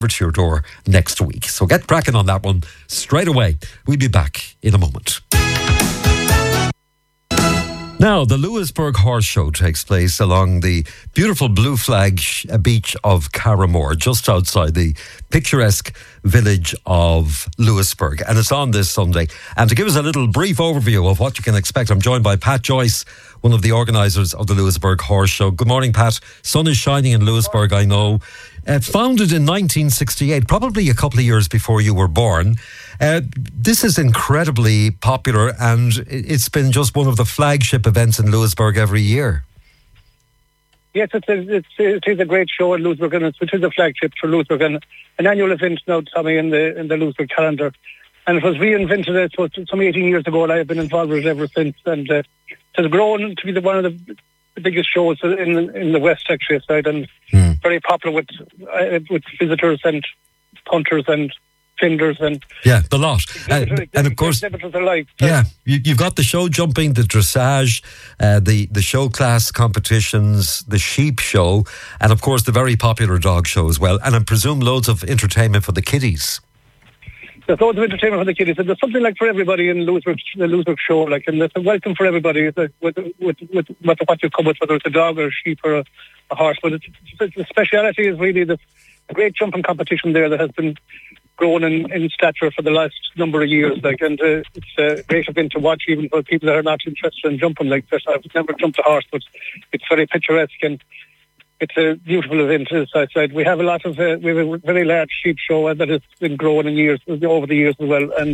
to your door next week. So get cracking on that one straight away. We'll be back in a moment. Now, the Lewisburg Horse Show takes place along the beautiful Blue Flag beach of Carramore, just outside the picturesque village of Lewisburg. And it's on this Sunday. And to give us a little brief overview of what you can expect, I'm joined by Pat Joyce, one of the organisers of the Lewisburg Horse Show. Good morning, Pat. Sun is shining in Lewisburg, I know. Founded in 1968, probably a couple of years before you were born. This is incredibly popular, and it's been just one of the flagship events in Lewisburg every year. Yes, it is a great show in Lewisburg, and it is a flagship for Lewisburg, and an annual event now, Tommy, in the Lewisburg calendar. And it was reinvented, I suppose, some 18 years ago, and I have been involved with it ever since. And it has grown to be one of the biggest shows in the West, actually, side, and very popular with visitors and punters and fenders and the lot. And of course, alike. You've got the show jumping, the dressage, the show class competitions, the sheep show, and of course the very popular dog show as well. And I presume loads of entertainment for the kiddies. There's loads of entertainment for the kiddies, and there's something like for everybody in the Lewisburg show, like, and there's a welcome for everybody with what you come with, whether it's a dog or a sheep or a horse. But the speciality is really the great jumping competition there that has been grown in stature for the last number of years, like, and it's a great event to watch, even for people that are not interested in jumping. Like this, I've never jumped a horse, but it's very picturesque and it's a beautiful event. We have we have a very large sheep show that has been growing over the years as well, and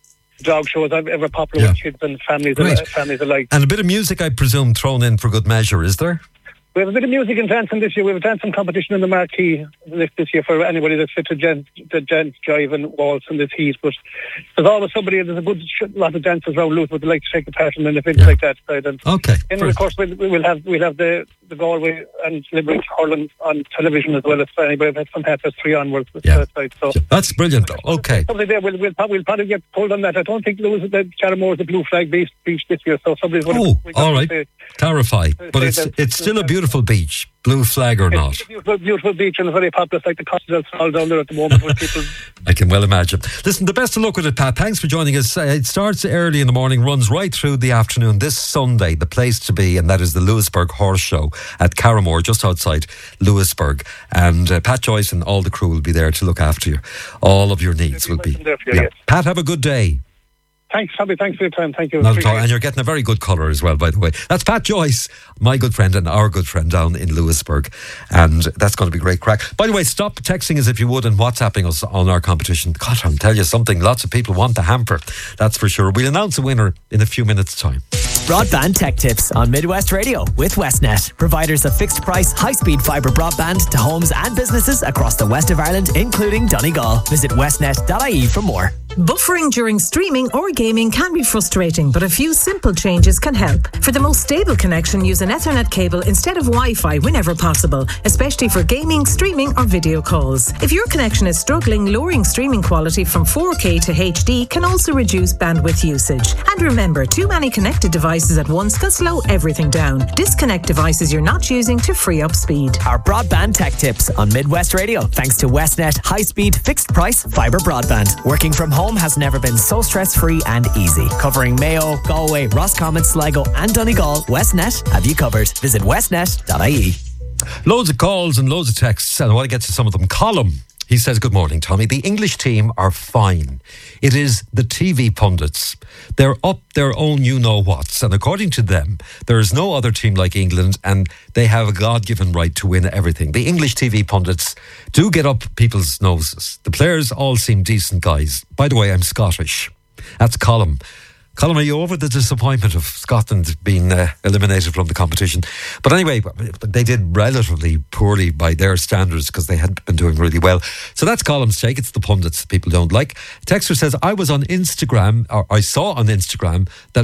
dog shows are ever popular with kids and families alike. And a bit of music, I presume, thrown in for good measure, is there? We have a bit of music and dancing this year. We have a dancing competition in the marquee this year for anybody that's fit to dance, jive and waltz in this heat. But there's always there's a good lot of dancers around Lewisburg that like to take part in an event like that. And of course, we'll have the Galway and Limerick hurling on television as well as for anybody that's from 3:30 onwards. So that's brilliant. Okay. Somebody there, we'll probably get pulled on that. I don't think Carramore is a Blue Flag beach this year, so somebody's going to... all right. Clarify. But it's still a beautiful beach, Blue Flag or not. It's a beautiful beach, and it's very popular. It's like the cottages all down there at the moment with people. I can well imagine. Listen, the best of luck with it, Pat. Thanks for joining us. It starts early in the morning, runs right through the afternoon. This Sunday, the place to be, and that is the Lewisburg Horse Show at Carramore, just outside Lewisburg. And Pat Joyce and all the crew will be there to look after you. All of your needs will be. Yes. Pat, have a good day. Thanks, Tommy. Thanks for your time. Thank you. Not at all. And you're getting a very good colour as well, by the way. That's Pat Joyce, my good friend and our good friend down in Lewisburg. And that's going to be great crack. By the way, stop texting us if you would and WhatsApping us on our competition. God, I'll tell you something. Lots of people want the hamper. That's for sure. We'll announce a winner in a few minutes' time. Broadband Tech Tips on Midwest Radio with Westnet. Providers of fixed price, high-speed fibre broadband to homes and businesses across the west of Ireland, including Donegal. Visit westnet.ie for more. Buffering during streaming or gaming can be frustrating, but a few simple changes can help. For the most stable connection, use an Ethernet cable instead of Wi-Fi whenever possible, especially for gaming, streaming or video calls. If your connection is struggling, lowering streaming quality from 4K to HD can also reduce bandwidth usage. And remember, too many connected devices at once can slow everything down. Disconnect devices you're not using to free up speed. Our Broadband Tech Tips on Midwest Radio, thanks to Westnet high-speed fixed price fibre broadband. Working from home has never been so stress-free and easy. Covering Mayo, Galway, Roscommon, Sligo and Donegal, Westnet have you covered. Visit westnet.ie. Loads of calls and loads of texts, and I want to get to some of them. Column, he says, good morning, Tommy. The English team are fine. It is the TV pundits. They're up their own you-know-whats, and according to them, there is no other team like England, and they have a God-given right to win everything. The English TV pundits do get up people's noses. The players all seem decent guys. By the way, I'm Scottish. That's Column. Colin, are you over the disappointment of Scotland being eliminated from the competition? But anyway, they did relatively poorly by their standards because they hadn't been doing really well. So that's Colin's take. It's the pundits people don't like. Texter says, I was on Instagram, or I saw on Instagram that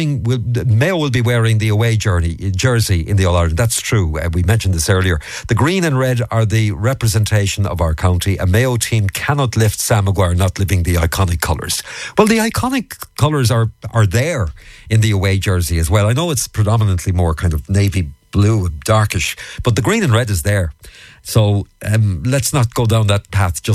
Mayo will be wearing the away jersey in the All-Ireland. That's true. We mentioned this earlier. The green and red are the representation of our county. A Mayo team cannot lift Sam Maguire not living the iconic colours. Well, the iconic colours are there in the away jersey as well. I know it's predominantly more kind of navy blue and darkish, but the green and red is there. So let's not go down that path just